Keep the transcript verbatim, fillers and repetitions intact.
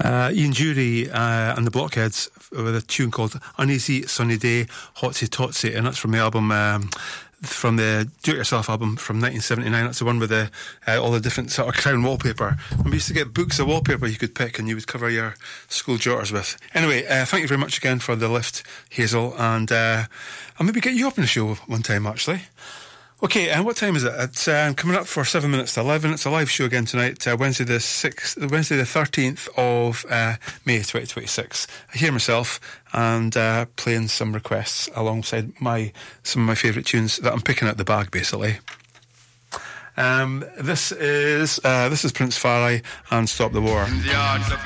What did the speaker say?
Uh, Ian Dury uh, and the Blockheads with a tune called Uneasy Sunny Day, Hotsy Totsy, and that's from the album, um, from the Do-It-Yourself album from nineteen seventy-nine. That's the one with the, uh, all the different sort of crown wallpaper. And we used to get books of wallpaper you could pick and you would cover your school jotters with. Anyway, uh, thank you very much again for the lift, Hazel, and uh, I'll maybe get you up on the show one time, actually. Okay, and uh, what time is it? It's uh, coming up for seven minutes to eleven. It's a live show again tonight, uh, Wednesday the sixth, Wednesday the thirteenth of uh, May, twenty twenty-six. I hear myself and uh, playing some requests alongside my some of my favourite tunes that I'm picking out the bag, basically. Um, this is uh, this is Prince Farai and Stop the War.